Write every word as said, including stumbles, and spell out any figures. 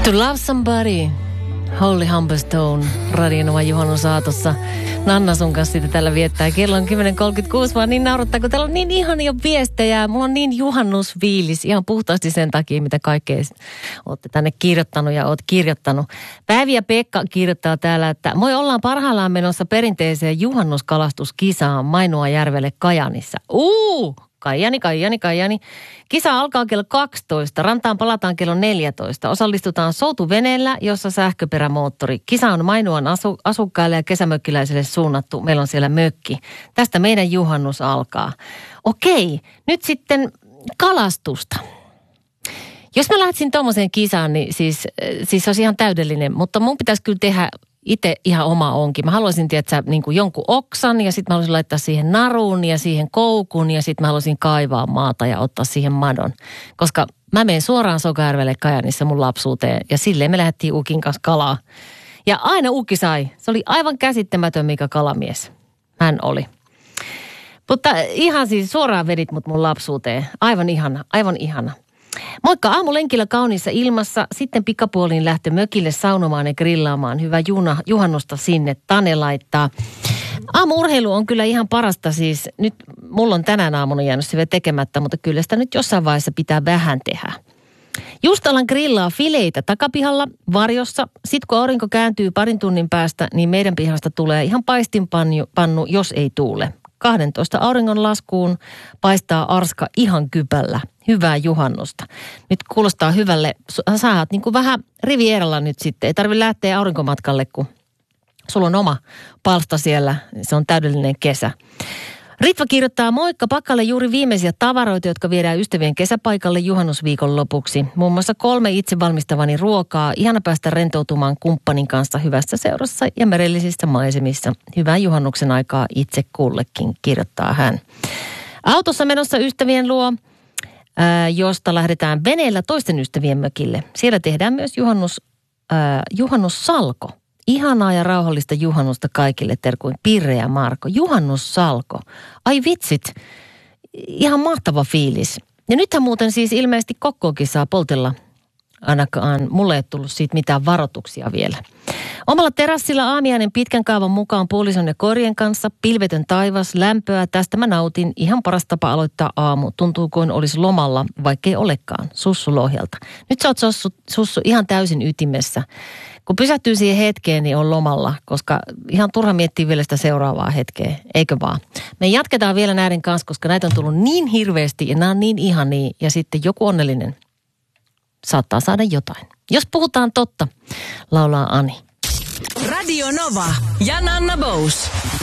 To Love Somebody, Holly Humberstone, Radionova Juhannus Aatossa. Nanna sun kanssa sitä tällä viettää. Kello on kymmenen kolmekymmentäkuusi, vaan niin naurattaa, kun täällä on niin ihania viestejä. Mulla on niin juhannusfiilis, ihan puhtaasti sen takia, mitä kaikkea olette tänne kirjoittanut ja oot kirjoittanut. Päivi ja Pekka kirjoittaa täällä, että moi, ollaan parhaillaan menossa perinteiseen juhannuskalastuskisaan Mainuajärvelle Kajanissa. Uu! Kajani, Kajani, Kajani. Kisa alkaa kello kaksitoista. Rantaan palataan kello neljätoista. Osallistutaan soutuveneellä, jossa sähköperämoottori. Kisa on Mainuan asu, asukkaille ja kesämökkiläisille suunnattu. Meillä on siellä mökki. Tästä meidän juhannus alkaa. Okei, nyt sitten kalastusta. Jos mä lähtisin tommoseen kisaan, niin siis, siis se olisi ihan täydellinen. Mutta mun pitäisi kyllä tehdä itse ihan oma onkin. Mä haluaisin tietää niin kuin jonkun oksan ja sitten mä haluaisin laittaa siihen narun ja siihen koukun ja sitten mä haluaisin kaivaa maata ja ottaa siihen madon. Koska mä menen suoraan Sokajärvelle Kajanissa mun lapsuuteen ja silleen me lähdettiin Ukin kanssa kalaa. Ja aina Ukki sai. Se oli aivan käsittämätön, mikä kalamies hän oli. Mutta ihan siis suoraan vedit mut mun lapsuuteen. Aivan ihana, aivan ihana. Moikka, aamulenkillä kauniissa ilmassa, sitten pikapuoliin lähtö mökille saunomaan ja grillaamaan. Hyvä juna, juhannusta sinne, Tane laittaa. Aamuurheilu on kyllä ihan parasta siis. Nyt mulla on tänään aamuna jäänyt se vielä tekemättä, mutta kyllä sitä nyt jossain vaiheessa pitää vähän tehdä. Just alan grillaa fileitä takapihalla, varjossa. Sitten kun aurinko kääntyy parin tunnin päästä, niin meidän pihasta tulee ihan paistinpannu, jos ei tuule. kahdentoista auringon laskuun paistaa arska ihan kypällä. Hyvää juhannusta. Nyt kuulostaa hyvälle. Saat niin kuin vähän rivieralla nyt sitten. Ei tarvitse lähteä aurinkomatkalle, kun sulla on oma palsta siellä. Se on täydellinen kesä. Ritva kirjoittaa, moikka, pakkalle juuri viimeisiä tavaroita, jotka viedään ystävien kesäpaikalle juhannusviikon lopuksi. Muun muassa kolme itse valmistavani ruokaa. Ihana päästä rentoutumaan kumppanin kanssa hyvässä seurassa ja merellisissä maisemissa. Hyvää juhannuksen aikaa itse kullekin, kirjoittaa hän. Autossa menossa ystävien luo, ää, josta lähdetään veneellä toisten ystävien mökille. Siellä tehdään myös juhannus, ää, juhannussalko. Ihanaa ja rauhallista juhannusta kaikille, terkuin Pirre ja Marko. Juhannussalko. Ai vitsit, ihan mahtava fiilis. Ja nythän muuten siis ilmeisesti kokkoakin saa poltella. Ainakaan mulle ei tullut siitä mitään varoituksia vielä. Omalla terassilla aamiainen pitkän kaavan mukaan puolison ja korien kanssa. Pilvetön taivas, lämpöä. Tästä mä nautin. Ihan paras tapa aloittaa aamu. Tuntuu kuin olisi lomalla, vaikkei olekaan. Sussu Lohjalta. Nyt sä oot sussu, sussu ihan täysin ytimessä. Kun pysähtyy siihen hetkeen, niin on lomalla, koska ihan turha miettiä vielä sitä seuraavaa hetkeä, eikö vaan? Me jatketaan vielä näiden kanssa, koska näitä on tullut niin hirveästi ja nämä on niin ihania ja sitten joku onnellinen saattaa saada jotain. Jos puhutaan totta, laulaa Ani. Radio Nova ja Nanna Bous.